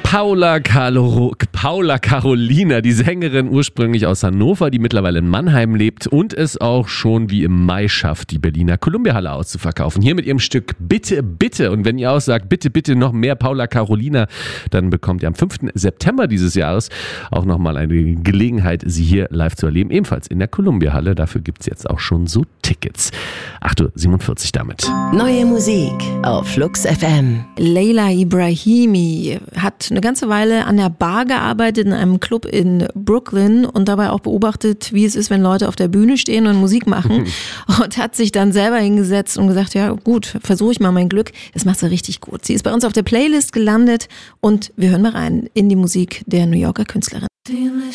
Paula Carolina, die Sängerin ursprünglich aus Hannover, die mittlerweile in Mannheim lebt und es auch schon wie im Mai schafft, die Berliner Columbia-Halle auszuverkaufen. Hier mit ihrem Stück Bitte, Bitte. Und wenn ihr auch sagt, bitte, bitte noch mehr Paula Carolina, dann bekommt ihr am 5. September dieses Jahres auch nochmal eine Gelegenheit, sie hier live zu erleben. Ebenfalls in der Columbia-Halle. Dafür gibt es jetzt auch schon so Tickets. 8:47 Uhr damit. Neue Musik auf Flux FM. Leila Ibrahimi hat eine ganze Weile an der Bar gearbeitet in einem Club in Brooklyn und dabei auch beobachtet, wie es ist, wenn Leute auf der Bühne stehen und Musik machen und hat sich dann selber hingesetzt und gesagt, ja gut, versuche ich mal mein Glück. Das macht sie richtig gut. Sie ist bei uns auf der Playlist gelandet und wir hören mal rein in die Musik der New Yorker Künstlerin.